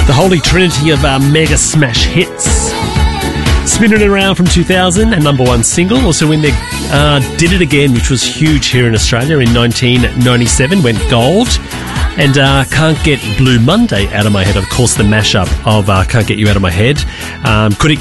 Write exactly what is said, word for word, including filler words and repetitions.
The holy trinity of uh, mega smash hits. Spinning Around from two thousand, a number one single. Also when they uh, Did It Again, which was huge here in Australia in nineteen ninety-seven, went gold. And uh, Can't Get Blue Monday out of my head. Of course, the mashup of uh, Can't Get You Out of My Head. Um, could it